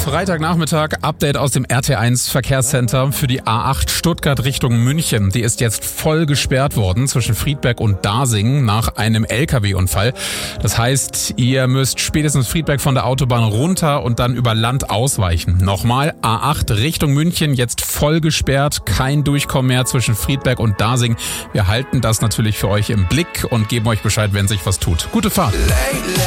Freitagnachmittag, Update aus dem RT1 Verkehrscenter für die A8 Stuttgart Richtung München. Die ist jetzt voll gesperrt worden zwischen Friedberg und Dasing nach einem LKW-Unfall. Das heißt, ihr müsst spätestens Friedberg von der Autobahn runter und dann über Land ausweichen. Nochmal, A8 Richtung München jetzt voll gesperrt, kein Durchkommen mehr zwischen Friedberg und Dasing. Wir halten das natürlich für euch im Blick und geben euch Bescheid, wenn sich was tut. Gute Fahrt!